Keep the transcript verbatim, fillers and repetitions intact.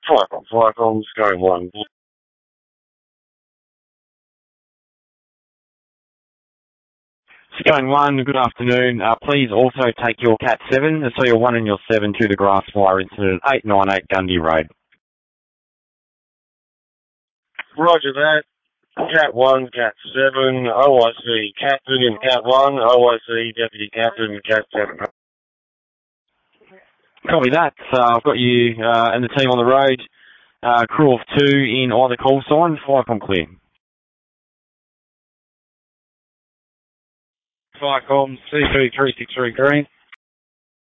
Five on five comms, going one. Going one, good afternoon. Uh, please also take your Cat seven, so your one and your seven to the grass fire incident eight nine eight Gundy Road. Roger that. Cat one, Cat seven, O I C Captain in Cat one, O I C Deputy Captain, Cat seven. Copy that. Uh, I've got you uh, and the team on the road. Uh, crew of two in either call sign. Five on clear. Five comms, C P three six three green.